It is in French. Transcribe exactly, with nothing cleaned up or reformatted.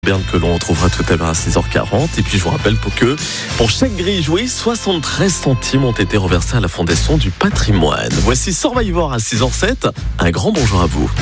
Berne que l'on retrouvera tout à l'heure à six heures quarante. Et puis je vous rappelle pour que pour chaque grille jouée, soixante-treize centimes ont été reversés à la Fondation du Patrimoine. Voici Survivor à six heures zéro sept. Un grand bonjour à vous.